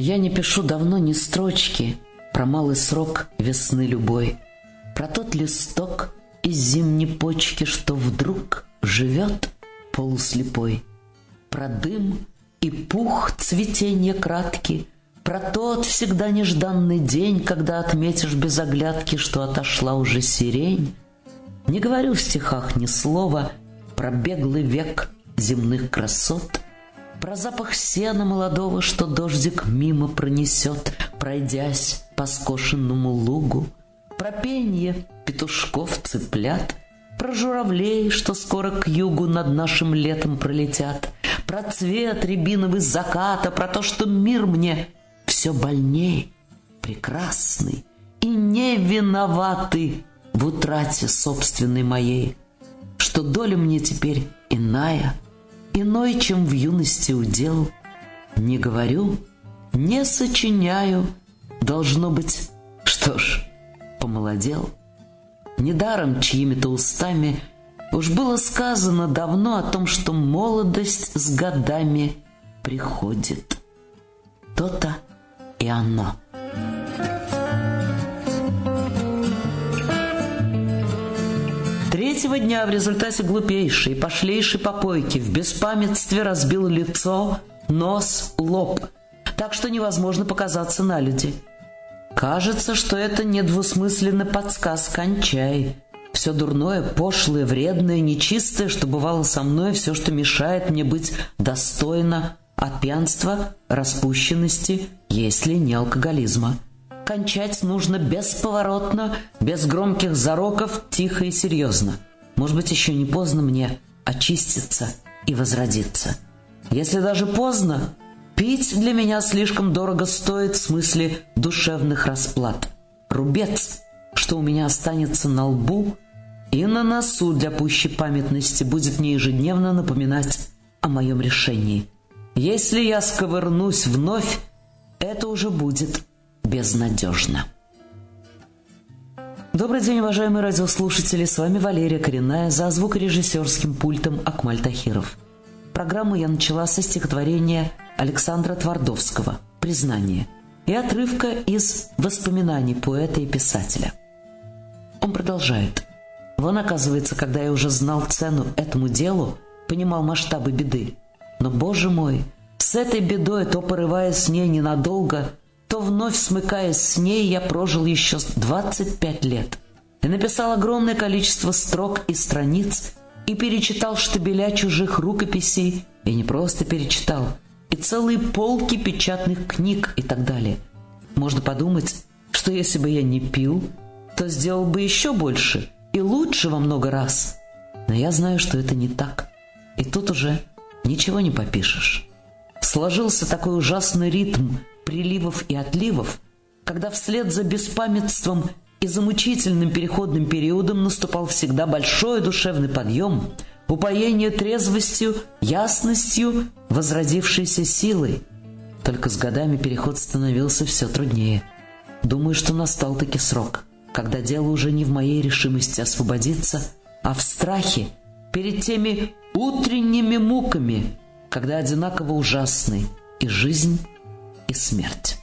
Я не пишу давно ни строчки про малый срок весны любой, про тот листок из зимней почки, что вдруг живет полуслепой, про дым и пух цветенья краткий, про тот всегда нежданный день, когда отметишь без оглядки, что отошла уже сирень. Не говорю в стихах ни слова про беглый век земных красот, про запах сена молодого, что дождик мимо пронесет, пройдясь по скошенному лугу, про пенье петушков-цыплят, про журавлей, что скоро к югу над нашим летом пролетят, про цвет рябиновый заката, про то, что мир мне все больней, прекрасный и не виноватый в утрате собственной моей, что доля мне теперь иная, иной, чем в юности удел. Не говорю, не сочиняю, должно быть, что ж, помолодел. Недаром чьими-то устами уж было сказано давно о том, что молодость с годами приходит. То-то и оно. Третьего дня в результате глупейшей и пошлейшей попойки в беспамятстве разбил лицо, нос, лоб, так что невозможно показаться налюди. Кажется, что это недвусмысленный подсказ «кончай». Все дурное, пошлое, вредное, нечистое, что бывало со мной, все, что мешает мне быть достойно от пьянства, распущенности, если не алкоголизма. Кончать нужно бесповоротно, без громких зароков, тихо и серьезно. Может быть, еще не поздно мне очиститься и возродиться. Если даже поздно, пить для меня слишком дорого стоит в смысле душевных расплат. Рубец, что у меня останется на лбу и на носу для пущей памятности, будет мне ежедневно напоминать о моем решении. Если я сковырнусь вновь, это уже будет безнадежно. Добрый день, уважаемые радиослушатели, с вами Валерия Коренная, за звукорежиссерским пультом Акмаль Тахиров. Программу я начала со стихотворения Александра Твардовского «Признание» и отрывка из воспоминаний поэта и писателя. Он продолжает. Вон, оказывается, когда я уже знал цену этому делу, понимал масштабы беды. Но, Боже мой, с этой бедой, то порываясь с ней ненадолго, то вновь смыкаясь с ней, я прожил еще 25 лет и написал огромное количество строк и страниц, и перечитал штабеля чужих рукописей, и не просто перечитал, и целые полки печатных книг и так далее. Можно подумать, что если бы я не пил, то сделал бы еще больше и лучше во много раз. Но я знаю, что это не так, и тут уже ничего не попишешь. Сложился такой ужасный ритм приливов и отливов, когда вслед за беспамятством и замучительным переходным периодом наступал всегда большой душевный подъем, упоение трезвостью, ясностью, возродившейся силой. Только с годами переход становился все труднее. Думаю, что настал-таки срок, когда дело уже не в моей решимости освободиться, а в страхе перед теми утренними муками, когда одинаково ужасны и жизнь, и смерть.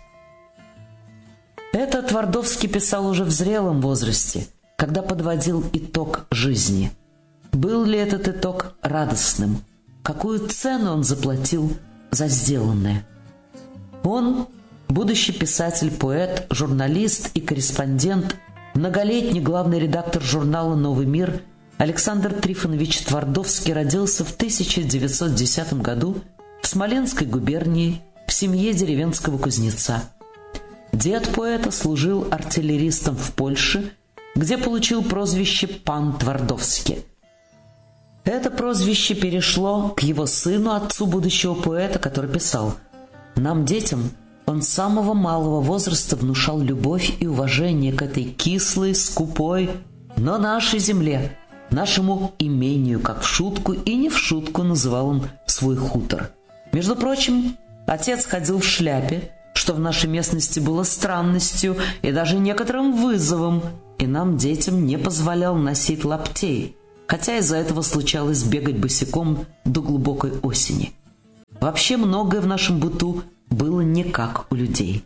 Это Твардовский писал уже в зрелом возрасте, когда подводил итог жизни. Был ли этот итог радостным? Какую цену он заплатил за сделанное? Он, будущий писатель, поэт, журналист и корреспондент, многолетний главный редактор журнала «Новый мир» Александр Трифонович Твардовский родился в 1910 году в Смоленской губернии в семье деревенского кузнеца. Дед поэта служил артиллеристом в Польше, где получил прозвище «Пан Твардовский». Это прозвище перешло к его сыну, отцу будущего поэта, который писал: «Нам, детям, он с самого малого возраста внушал любовь и уважение к этой кислой, скупой, но нашей земле, нашему имению, как в шутку и не в шутку называл он свой хутор. Между прочим, отец ходил в шляпе, что в нашей местности было странностью и даже некоторым вызовом, и нам, детям, не позволял носить лаптей, хотя из-за этого случалось бегать босиком до глубокой осени. Вообще многое в нашем быту было не как у людей.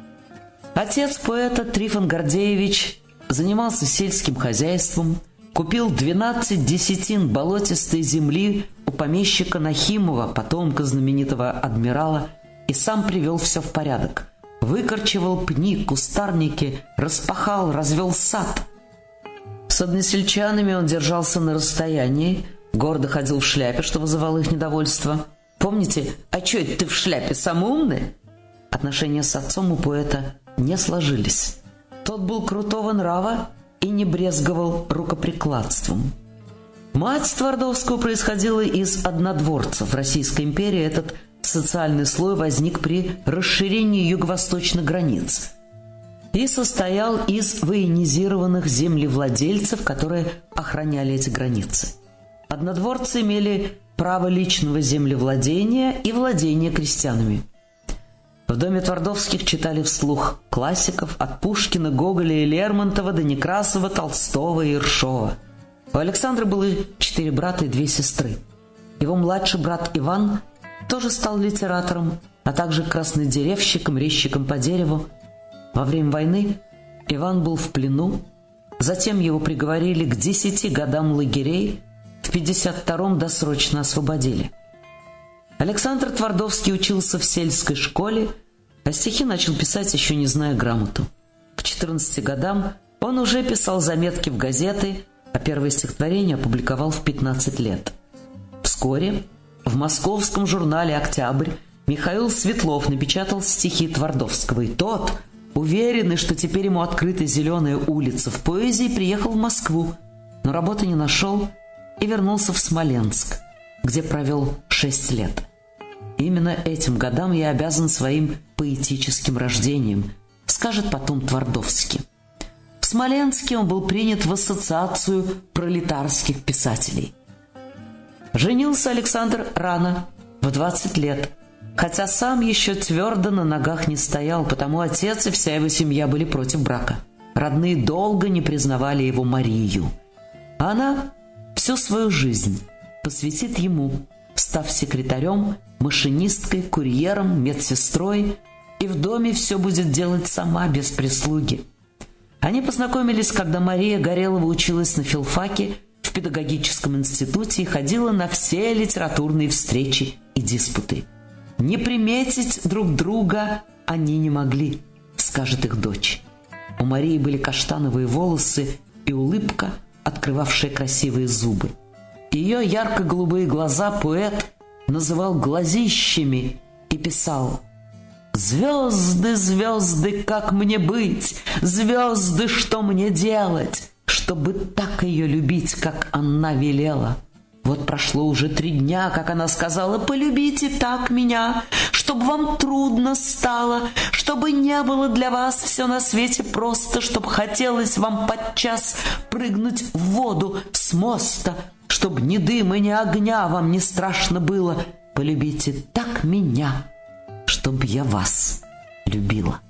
Отец поэта Трифон Гордеевич занимался сельским хозяйством, купил 12 десятин болотистой земли у помещика Нахимова, потомка знаменитого адмирала, и сам привел все в порядок. Выкорчевал пни, кустарники, распахал, развел сад. С односельчанами он держался на расстоянии, гордо ходил в шляпе, что вызывало их недовольство. «Помните, а чё это ты в шляпе, самый умный?» Отношения с отцом у поэта не сложились. Тот был крутого нрава и не брезговал рукоприкладством. Мать Твардовского происходила из однодворцев. В Российской империи этот социальный слой возник при расширении юго-восточных границ и состоял из военизированных землевладельцев, которые охраняли эти границы. Однодворцы имели право личного землевладения и владения крестьянами. В доме Твардовских читали вслух классиков от Пушкина, Гоголя и Лермонтова до Некрасова, Толстого и Ершова. У Александра было 4 брата и 2 сестры. Его младший брат Иван тоже стал литератором, а также краснодеревщиком, резчиком по дереву. Во время войны Иван был в плену, затем его приговорили к 10 годам лагерей, в 52-м досрочно освободили. Александр Твардовский учился в сельской школе, а стихи начал писать, еще не зная грамоту. К 14 годам он уже писал заметки в газеты, а первое стихотворение опубликовал в 15 лет. Вскоре в московском журнале «Октябрь» Михаил Светлов напечатал стихи Твардовского, и тот, уверенный, что теперь ему открыта зеленая улица в поэзии, приехал в Москву, но работы не нашел и вернулся в Смоленск, где провел 6 лет. Именно этим годам я обязан своим поэтическим рождением, скажет потом Твардовский. В Смоленске он был принят в ассоциацию пролетарских писателей. Женился Александр рано, в 20 лет, хотя сам еще твердо на ногах не стоял, потому отец и вся его семья были против брака. Родные долго не признавали его Марию. А она всю свою жизнь посвятит ему, став секретарем, машинисткой, курьером, медсестрой, и в доме все будет делать сама, без прислуги. Они познакомились, когда Мария Горелова училась на филфаке в педагогическом институте и ходила на все литературные встречи и диспуты. Не приметить друг друга они не могли, скажет их дочь. У Марии были каштановые волосы и улыбка, открывавшая красивые зубы. Ее ярко-голубые глаза поэт называл глазищами и писал: «Звезды, звезды, как мне быть? Звезды, что мне делать, чтобы так ее любить, как она велела? Вот прошло уже 3 дня, как она сказала: полюбите так меня, чтобы вам трудно стало, чтобы не было для вас все на свете просто, чтобы хотелось вам подчас прыгнуть в воду с моста, чтоб ни дыма, ни огня вам не страшно было. Полюбите так меня, чтоб я вас любила».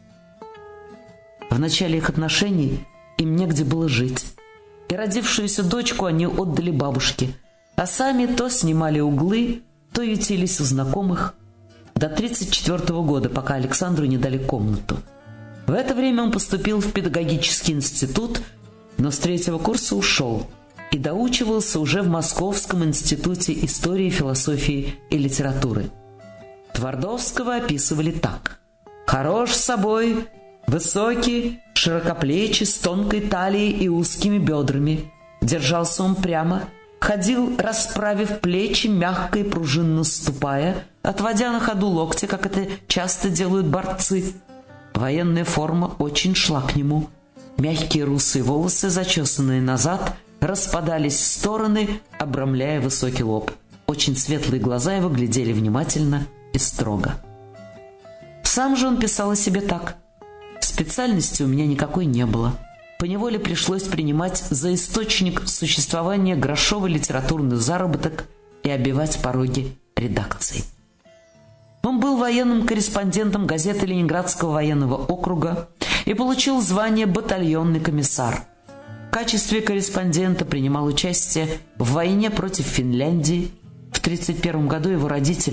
В начале их отношений им негде было жить, и родившуюся дочку они отдали бабушке, а сами то снимали углы, то ютились у знакомых до 1934 года, пока Александру не дали комнату. В это время он поступил в педагогический институт, но с 3-го курса ушел и доучивался уже в Московском институте истории, философии и литературы. Твардовского описывали так: «Хорош собой, высокий, широкоплечий, с тонкой талией и узкими бедрами. Держался он прямо, ходил, расправив плечи, мягко и пружинно ступая, отводя на ходу локти, как это часто делают борцы. Военная форма очень шла к нему. Мягкие русые волосы, зачесанные назад, распадались в стороны, обрамляя высокий лоб. Очень светлые глаза его глядели внимательно и строго». Сам же он писал о себе так: «Специальности у меня никакой не было. Поневоле пришлось принимать за источник существования грошовый литературный заработок и оббивать пороги редакции». Он был военным корреспондентом газеты Ленинградского военного округа и получил звание батальонный комиссар. В качестве корреспондента принимал участие в войне против Финляндии. В 1931 году его родители,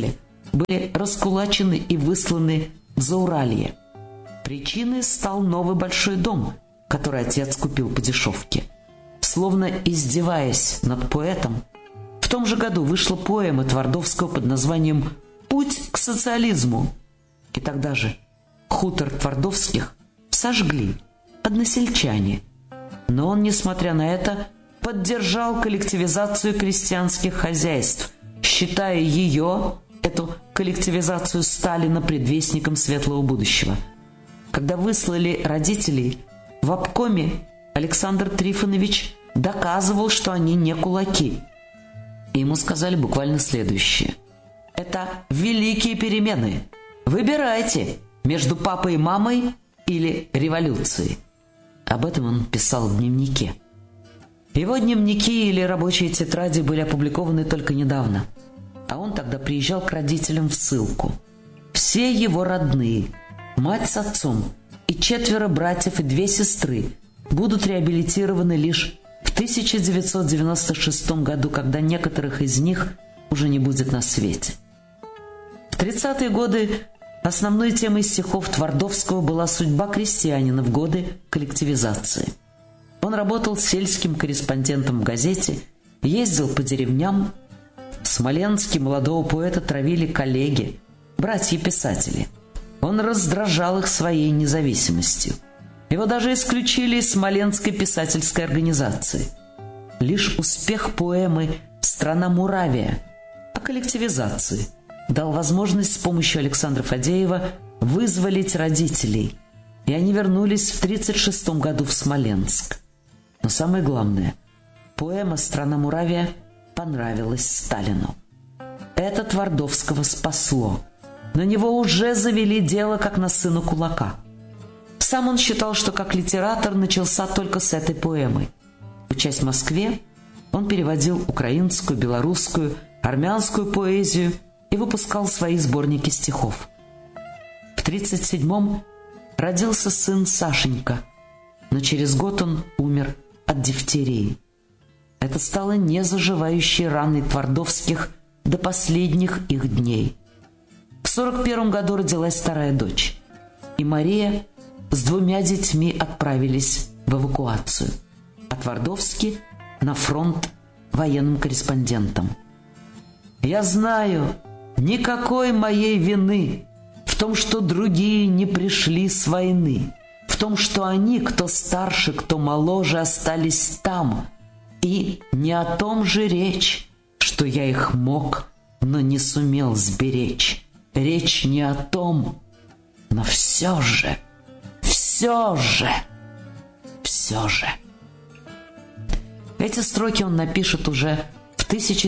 были раскулачены и высланы в Зауралье. Причиной стал новый большой дом, который отец купил по дешевке. Словно издеваясь над поэтом, в том же году вышла поэма Твардовского под названием «Путь к социализму». И тогда же хутор Твардовских сожгли односельчане. Но он, несмотря на это, поддержал коллективизацию крестьянских хозяйств, считая ее, эту коллективизацию Сталина, предвестником светлого будущего. Когда выслали родителей, в обкоме Александр Трифонович доказывал, что они не кулаки. И ему сказали буквально следующее: «Это великие перемены. Выбирайте между папой и мамой или революцией». Об этом он писал в дневнике. Его дневники или рабочие тетради были опубликованы только недавно, а он тогда приезжал к родителям в ссылку. Все его родные, мать с отцом и 4 братьев и 2 сестры будут реабилитированы лишь в 1996 году, когда некоторых из них уже не будет на свете. В 30-е годы основной темой стихов Твардовского была судьба крестьянина в годы коллективизации. Он работал сельским корреспондентом в газете, ездил по деревням. В Смоленске молодого поэта травили коллеги, братья-писатели. Он раздражал их своей независимостью. Его даже исключили из Смоленской писательской организации. Лишь успех поэмы «Страна Муравия» о коллективизации дал возможность с помощью Александра Фадеева вызволить родителей, и они вернулись в 1936 году в Смоленск. Но самое главное, поэма «Страна Муравия» понравилась Сталину. Это Твардовского спасло. На него уже завели дело, как на сына кулака. Сам он считал, что как литератор начался только с этой поэмы. Учась в Москве, он переводил украинскую, белорусскую, армянскую поэзию и выпускал свои сборники стихов. В 1937-м родился сын Сашенька, но через год он умер от дифтерии. Это стало незаживающей раной Твардовских до последних их дней. В 1941 году родилась вторая дочь, и Мария с 2 детьми отправились в эвакуацию, а Твардовский на фронт военным корреспондентом. «Я знаю, никакой моей вины в том, что другие не пришли с войны, в том, что они, кто старше, кто моложе, остались там, и не о том же речь, что я их мог, но не сумел сберечь. Речь не о том, но все же. Эти строки он напишет уже в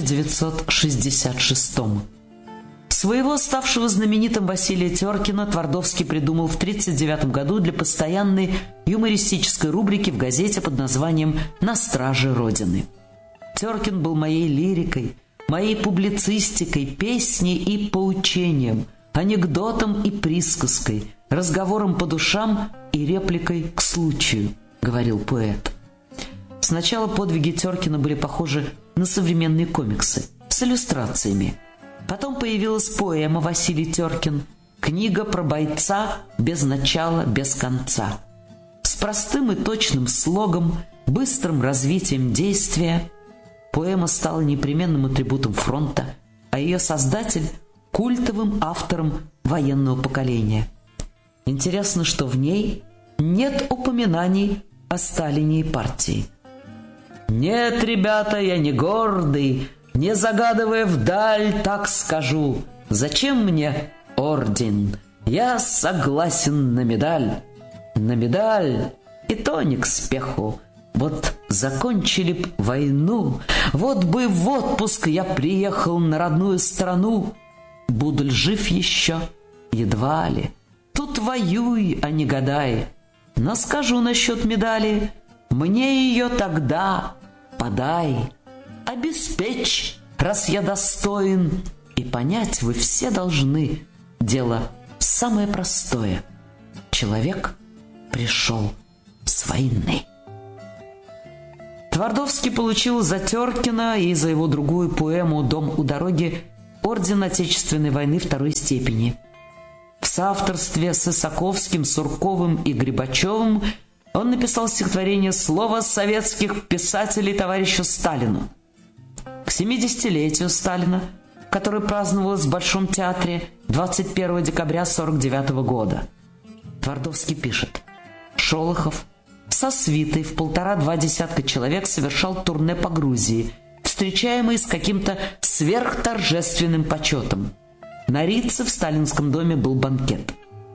1966-м. Своего ставшего знаменитым Василия Теркина Твардовский придумал в 1939 году для постоянной юмористической рубрики в газете под названием «На страже Родины». Теркин был моей лирикой, моей публицистикой, песней и поучением, анекдотом и присказкой, разговором по душам и репликой к случаю, говорил поэт. Сначала подвиги Теркина были похожи на современные комиксы с иллюстрациями. Потом появилась поэма «Василий Теркин», книга про бойца без начала, без конца. С простым и точным слогом, быстрым развитием действия поэма стала непременным атрибутом фронта, а ее создатель – культовым автором военного поколения. Интересно, что в ней нет упоминаний о Сталине и партии. «Нет, ребята, я не гордый, не загадывая вдаль, так скажу. Зачем мне орден? Я согласен на медаль. На медаль, и то не к спеху. Вот закончили б войну, вот бы в отпуск я приехал на родную страну. Буду ли жив еще? Едва ли. Тут воюй, а не гадай. Но скажу насчет медали, мне ее тогда подай. Обеспечь, раз я достоин, и понять вы все должны. Дело самое простое. Человек пришел с войны». Твардовский получил за Теркина и за его другую поэму «Дом у дороги» орден Отечественной войны второй степени. В соавторстве с Исаковским, Сурковым и Грибачевым он написал стихотворение «Слово советских писателей товарищу Сталину». К 70-летию Сталина, которое праздновалось в Большом театре 21 декабря 1949 года, Твардовский пишет: «Шолохов со свитой в 1,5-2 десятка человек совершал турне по Грузии, встречаемый с каким-то сверхторжественным почетом. На Ритце в сталинском доме был банкет.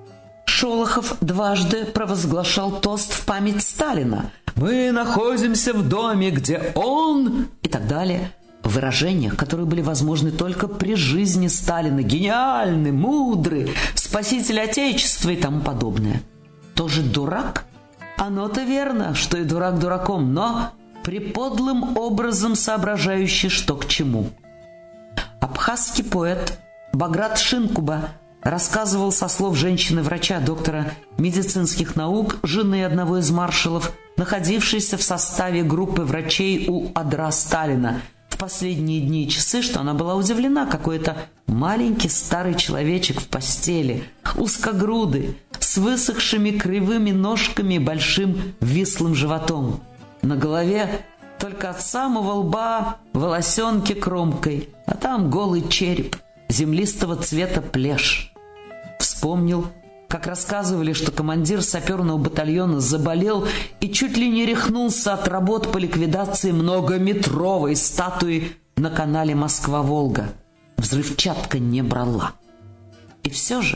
Шолохов дважды провозглашал тост в память Сталина: «Мы находимся в доме, где он…» и так далее, в выражениях, которые были возможны только при жизни Сталина: гениальный, мудрый, спаситель Отечества и тому подобное. Тоже дурак? Оно-то верно, что и дурак дураком, но преподлым образом соображающий, что к чему. Абхазский поэт Баграт Шинкуба рассказывал со слов женщины-врача, доктора медицинских наук, жены одного из маршалов, находившейся в составе группы врачей у адра Сталина в последние дни и часы, что она была удивлена: какой-то маленький старый человечек в постели, узкогрудый, с высохшими кривыми ножками и большим вислым животом. На голове только от самого лба волосенки кромкой, а там голый череп, землистого цвета плешь. Вспомнил, как рассказывали, что командир саперного батальона заболел и чуть ли не рехнулся от работ по ликвидации многометровой статуи на канале Москва-Волга. Взрывчатка не брала. И все же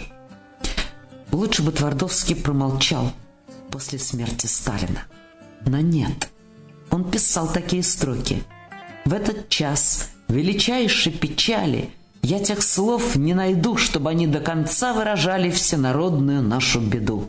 лучше бы Твардовский промолчал после смерти Сталина. Но нет, он писал такие строки: «В этот час величайшей печали я тех слов не найду, чтобы они до конца выражали всенародную нашу беду».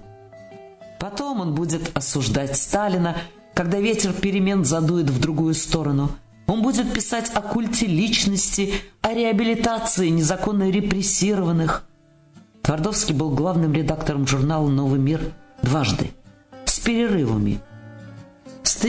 Потом он будет осуждать Сталина, когда ветер перемен задует в другую сторону. Он будет писать о культе личности, о реабилитации незаконно репрессированных. Твардовский был главным редактором журнала «Новый мир» дважды, с перерывами. С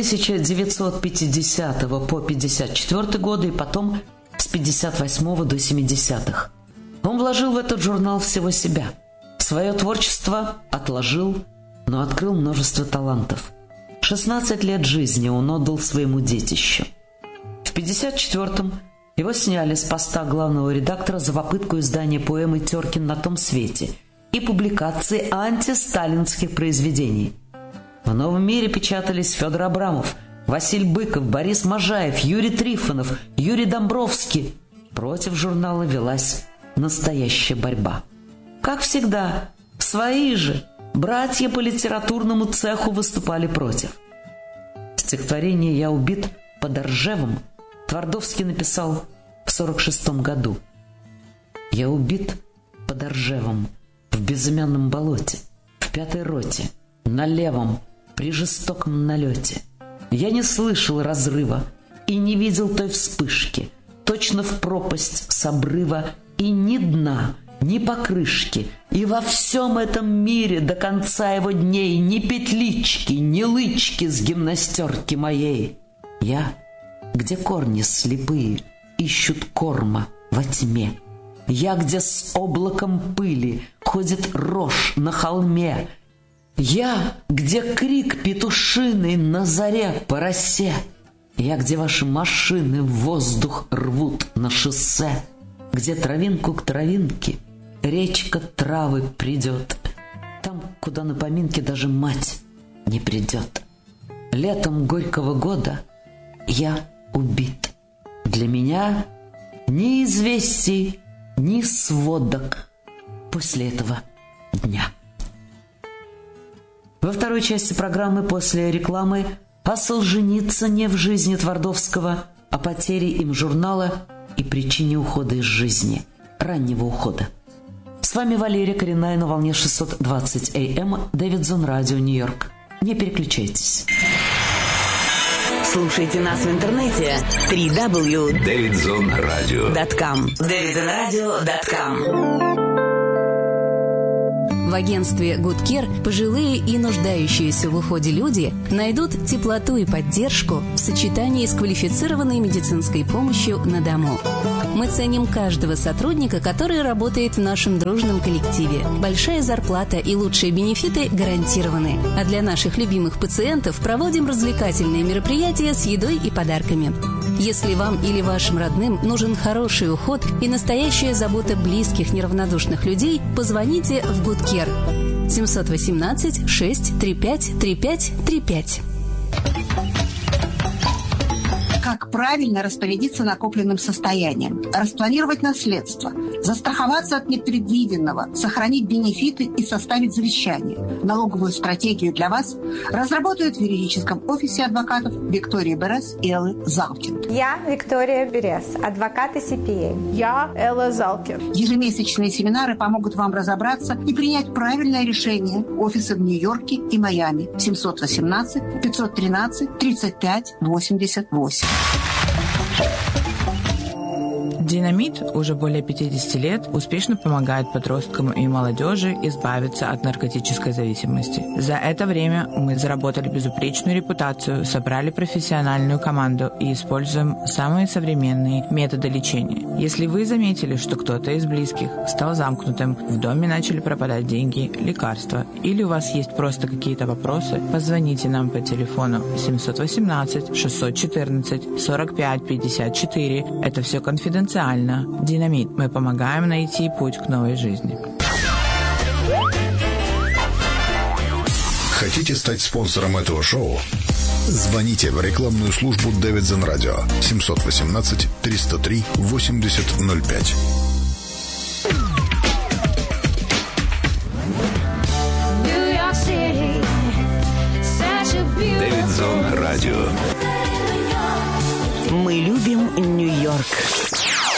1950 по 1954 годы и потом с 1958 до 70-х. Он вложил в этот журнал всего себя. Свое творчество отложил, но открыл множество талантов. 16 лет жизни он отдал своему детищу. В 1954-м его сняли с поста главного редактора за попытку издания поэмы «Теркин на том свете» и публикации антисталинских произведений. В «Новом мире» печатались Федор Абрамов, Василий Быков, Борис Можаев, Юрий Трифонов, Юрий Домбровский. Против журнала велась настоящая борьба. Как всегда, свои же братья по литературному цеху выступали против. Стихотворение «Я убит под Ржевом» Твардовский написал в 1946 году. «Я убит под Ржевом, в безымянном болоте, в 5-й роте, на левом, при жестоком налете. Я не слышал разрыва и не видел той вспышки, точно в пропасть с обрыва, и ни дна, ни покрышки, и во всем этом мире до конца его дней ни петлички, ни лычки с гимнастерки моей. Я, где корни слепые ищут корма во тьме, я, где с облаком пыли ходит рожь на холме, я, где крик петушиный на заре по росе, я, где ваши машины воздух рвут на шоссе, где травинку к травинке речка травы придет, там, куда на поминки даже мать не придет. Летом горького года я убит. Для меня ни известий, ни сводок после этого дня». Во второй части программы после рекламы о Солженицыне в жизни Твардовского, о потере им журнала и причине ухода из жизни, раннего ухода. С вами Валерия Коренная на волне 620 АМ, Дэвидсон Радио, Нью-Йорк. Не переключайтесь. Слушайте нас в интернете www.davidzonradio.com. davidzonradio.com. В агентстве Good Care пожилые и нуждающиеся в уходе люди найдут теплоту и поддержку в сочетании с квалифицированной медицинской помощью на дому. Мы ценим каждого сотрудника, который работает в нашем дружном коллективе. Большая зарплата и лучшие бенефиты гарантированы. А для наших любимых пациентов проводим развлекательные мероприятия с едой и подарками. Если вам или вашим родным нужен хороший уход и настоящая забота близких неравнодушных людей, позвоните в Good Care 718 635 3535. Как правильно распорядиться накопленным состоянием, распланировать наследство, застраховаться от непредвиденного, сохранить бенефиты и составить завещание. Налоговую стратегию для вас разработают в юридическом офисе адвокатов Виктории Берес и Эллы Залкин. Я Виктория Берес, адвокат и CPA. Я Элла Залкин. Ежемесячные семинары помогут вам разобраться и принять правильное решение. Офисы в Нью-Йорке и Майами. 718 513 35 88. Динамит уже более 50 лет успешно помогает подросткам и молодежи избавиться от наркотической зависимости. За это время мы заработали безупречную репутацию, собрали профессиональную команду и используем самые современные методы лечения. Если вы заметили, что кто-то из близких стал замкнутым, в доме начали пропадать деньги, лекарства, или у вас есть просто какие-то вопросы, позвоните нам по телефону 718 614 45 54. Это все конфиденциально. Динамит. Мы помогаем найти путь к новой жизни. Хотите стать спонсором этого шоу? Звоните в рекламную службу Davidson Radio 718 303 8005. Davidson Radio. Мы любим